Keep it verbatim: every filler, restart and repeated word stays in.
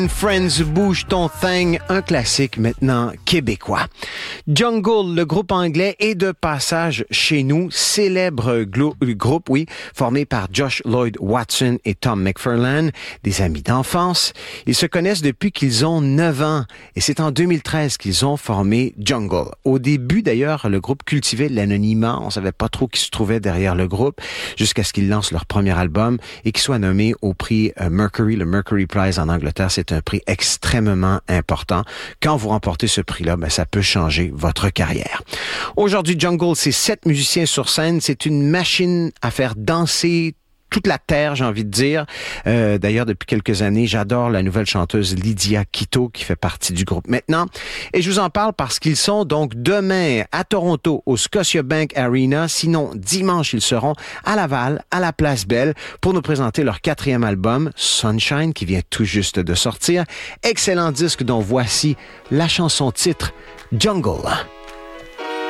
Friends, bouge ton thing, un classique maintenant québécois. Jungle, le groupe anglais, est de passage chez nous. Célèbre glo- groupe, oui, formé par Josh Lloyd Watson et Tom McFarlane, des amis d'enfance. Ils se connaissent depuis qu'ils ont neuf ans et c'est en deux mille treize qu'ils ont formé Jungle. Au début, d'ailleurs, le groupe cultivait l'anonymat. On savait pas trop qui se trouvait derrière le groupe jusqu'à ce qu'ils lancent leur premier album et qu'ils soient nommés au prix Mercury, le Mercury Prize en Angleterre. C'est un prix extrêmement important. Quand vous remportez ce prix-là, ben, ça peut changer votre carrière. Aujourd'hui, Jungle, c'est sept musiciens sur scène. C'est une machine à faire danser toute la terre, j'ai envie de dire. Euh, d'ailleurs, depuis quelques années, j'adore la nouvelle chanteuse Lydia Quito qui fait partie du groupe maintenant. Et je vous en parle parce qu'ils sont donc demain à Toronto au Scotiabank Arena. Sinon, dimanche, ils seront à Laval, à la Place Belle, pour nous présenter leur quatrième album, Sunshine, qui vient tout juste de sortir. Excellent disque dont voici la chanson titre, Jungle.